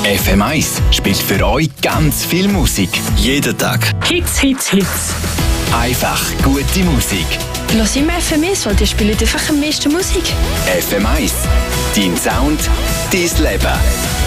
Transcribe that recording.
FM1 spielt für euch ganz viel Musik. Jeden Tag. Hits, Hits, Hits. Einfach gute Musik. Lass immer FM1, weil die spielen einfach am meisten Musik. FM1, dein Sound, dein Leben.